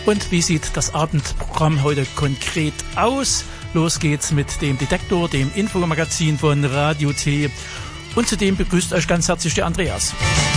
Und wie sieht das Abendprogramm heute konkret aus? Los geht's mit dem Detektor, dem Infomagazin von Radio T. Und zudem begrüßt euch ganz herzlich der Andreas.